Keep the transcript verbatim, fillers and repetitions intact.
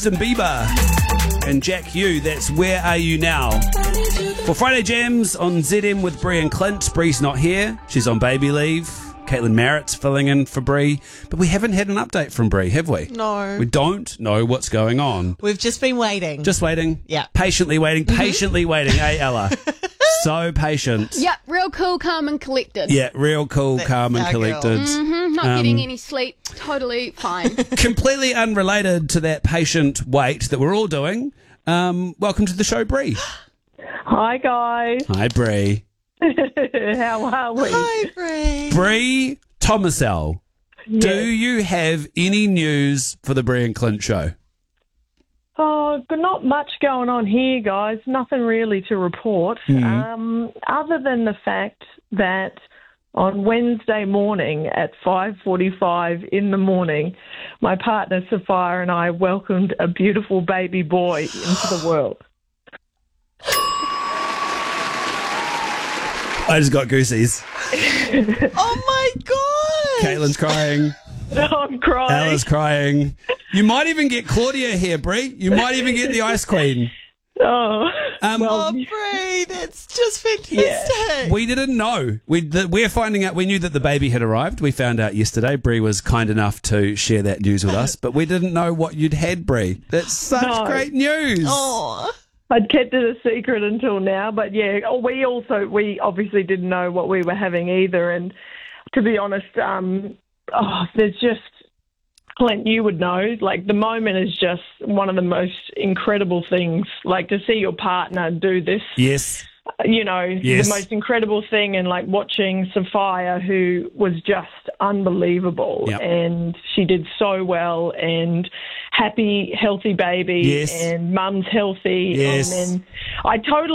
Justin Bieber and Jack Yu, that's Where Are You Now? For Friday Jams on Z M with Bree and Clint. Bree's not here. She's on baby leave. Caitlin Merritt's filling in for Bree. But we haven't had an update from Bree, have we? No. We don't know what's going on. We've just been waiting. Just waiting? Yeah. Patiently waiting. Patiently waiting, eh, Ella? So patient. Yep, real cool, calm and collected. Yeah, real cool, That's calm and our girl. collected. Mm-hmm, not Um, getting any sleep. Totally fine. Completely unrelated to that patient wait that we're all doing. Um, welcome to the show, Bree. Hi, guys. Hi, Bree. How are we? Hi, Bree. Bree Thomasell, do Yes. you have any news for the Bree and Clint show? Oh, good- not much going on here, guys. Nothing really to report, um, other than the fact that on Wednesday morning at five forty-five in the morning, my partner Sophia and I welcomed a beautiful baby boy into the world. I just got goosies. Oh, my God. Caitlin's crying. I'm crying. Ella's crying. You might even get Claudia here, Bree. You might even get the Ice Queen. Oh, Um, Oh, Bree, that's just fantastic. We didn't know. We the, we're finding out. We knew that the baby had arrived. We found out yesterday. Bree was kind enough to share that news with us, but we didn't know what you'd had, Bree. That's such No. great news. Oh. I'd kept it a secret until now, but yeah, we also, we obviously didn't know what we were having either. And to be honest, um, oh, there's just, Clint, you would know, like the moment is just one of the most incredible things. Like to see your partner do this, Yes. you know, Yes. the most incredible thing, and like watching Sophia, who was just unbelievable, Yep. and she did so well, and happy, healthy baby, Yes. and mum's healthy, Yes. and then I totally